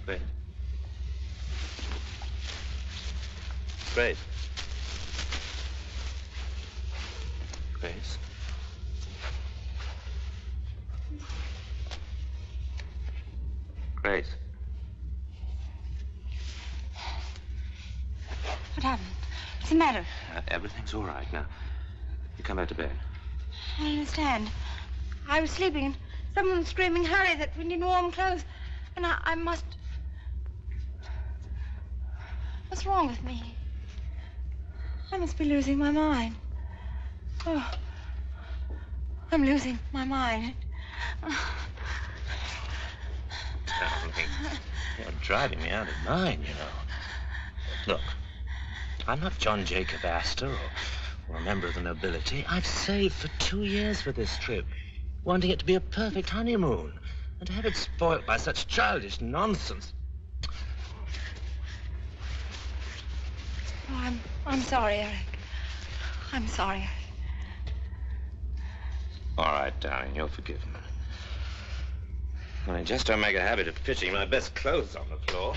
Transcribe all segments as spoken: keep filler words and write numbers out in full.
Grace. Grace. Grace. Grace. What happened? What's the matter? Uh, everything's all right now. You come back to bed. I don't understand. I was sleeping and someone was screaming, hurry, that we need warm clothes. And I, I must... What's wrong with me? I must be losing my mind. Oh, I'm losing my mind. Darling, you're driving me out of mind, you know. Look, I'm not John Jacob Astor or, or a member of the nobility. I've saved for two years for this trip, wanting it to be a perfect honeymoon, and to have it spoilt by such childish nonsense. Oh, I'm, I'm sorry, Eric. I'm sorry, Eric. All right, darling, you're forgiven. I just don't make a habit of pitching my best clothes on the floor.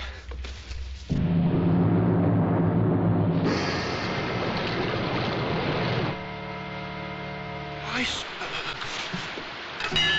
Iceberg.